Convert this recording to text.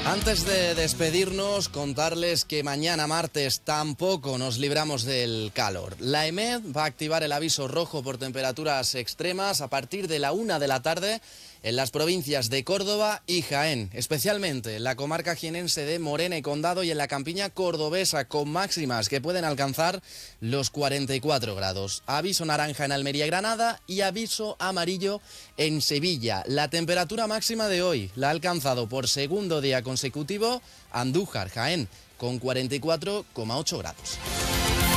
Antes de despedirnos, contarles que mañana martes tampoco nos libramos del calor. La EMED va a activar el aviso rojo por temperaturas extremas a partir de la 1 de la tarde en las provincias de Córdoba y Jaén, especialmente en la comarca jienense de Morena y Condado y en la campiña cordobesa, con máximas que pueden alcanzar los 44 grados. Aviso naranja en Almería y Granada y aviso amarillo en Sevilla. La temperatura máxima de hoy la ha alcanzado por segundo día consecutivo Andújar, Jaén, con 44,8 grados.